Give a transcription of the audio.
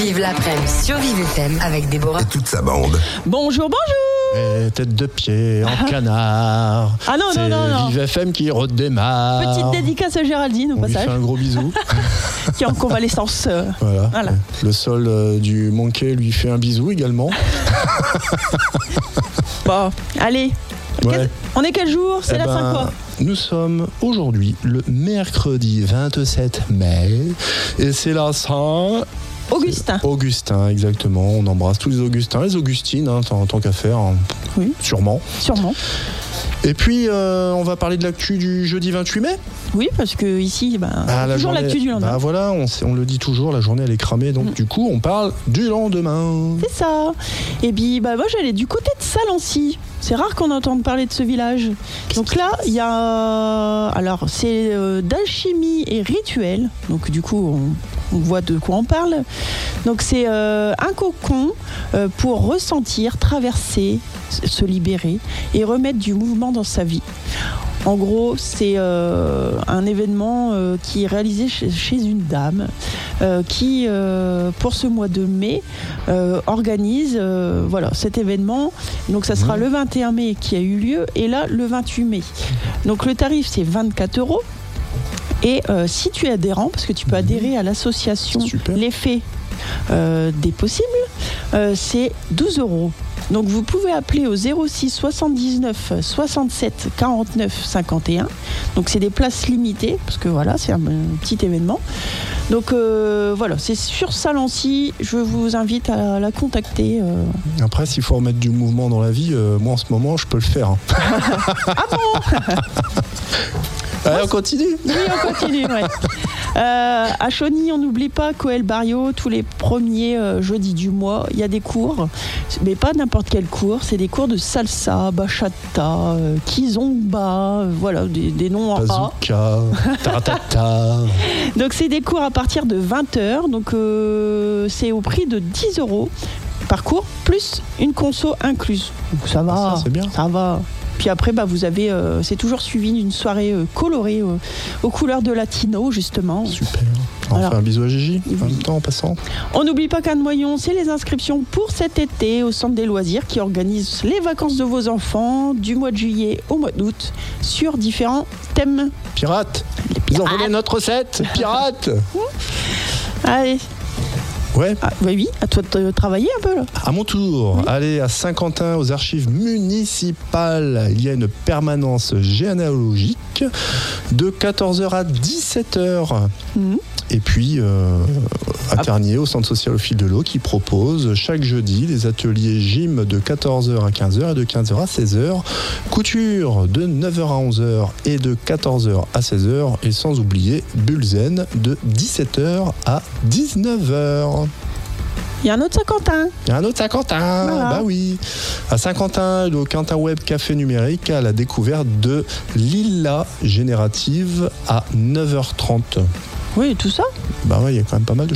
Vive l'après-midi sur Vive FM avec Déborah. Et toute sa bande. Bonjour. Et tête de pied en canard. Ah non, c'est non. Vive FM qui redémarre. Petite dédicace à Géraldine au On lui passage. fait un gros bisou. Qui est en convalescence. Voilà. Le sol du Monkey lui fait un bisou également. Bon, allez. Ouais. On est quel jour? C'est la Saint quoi? Nous sommes aujourd'hui le mercredi 27 mai et c'est la Saint Augustin. Augustin, exactement. On embrasse tous les Augustins, les Augustines, tant qu'à faire. Oui. Sûrement. Et puis, on va parler de l'actu du jeudi 28 mai. Oui, parce que ici, toujours l'actu du lendemain. Voilà, on le dit toujours, la journée elle est cramée, donc du coup, on parle du lendemain. C'est ça. Et puis, moi, j'allais du côté de Salancy. C'est rare qu'on entende parler de ce village. Donc là, il y a... Alors, c'est d'alchimie et rituel. Donc, du coup, on voit de quoi on parle. Donc, c'est un cocon pour ressentir, traverser, se libérer et remettre du mouvement dans sa vie. En gros, c'est un événement qui est réalisé chez une dame qui, pour ce mois de mai, organise cet événement. Donc, ça sera le 21 mai qui a eu lieu et là, le 28 mai. Donc, le tarif, c'est 24 €. Et si tu es adhérent, parce que tu peux adhérer à l'association L'Effet des Possibles, c'est 12 €. Donc vous pouvez appeler au 06 79 67 49 51. Donc c'est des places limitées, parce que voilà, c'est un petit événement. Donc c'est sur Salancy, je vous invite à la contacter. Après, s'il faut remettre du mouvement dans la vie, moi en ce moment, je peux le faire. Ah bon? Allez, on continue. Oui, on continue, ouais. À Chauny, on n'oublie pas Coël Barrio, tous les premiers jeudis du mois, il y a des cours, mais pas n'importe quel cours, c'est des cours de salsa, bachata, kizomba, des noms en A. Bazooka, taratata. Donc c'est des cours à partir de 20h, donc c'est au prix de 10 € par cours, plus une conso incluse. Donc ça va, ça, c'est bien. Ça va. Puis après, vous avez, c'est toujours suivi d'une soirée colorée aux couleurs de Latino, justement. Super. On fait un bisou à Gigi, en même temps, en passant. On n'oublie pas qu'à Noyon, c'est les inscriptions pour cet été au Centre des loisirs qui organise les vacances de vos enfants du mois de juillet au mois d'août sur différents thèmes. Pirates. Ils ont volé notre recette. Pirates. Allez. Ouais. Oui, à toi de travailler un peu là. À mon tour, allez à Saint-Quentin aux archives municipales. Il y a une permanence généalogique de 14h à 17h. Et puis à Ternier, au centre social au fil de l'eau, qui propose chaque jeudi des ateliers gym de 14h à 15h et de 15h à 16h. Couture de 9h à 11h et de 14h à 16h. Et sans oublier Bulzen de 17h à 19h. Il y a un autre Saint-Quentin. Voilà. Bah oui. À Saint-Quentin, le Quentin Web Café Numérique, à la découverte de Lila Générative à 9h30. Oui, tout ça. Bah ouais, il y a quand même pas mal de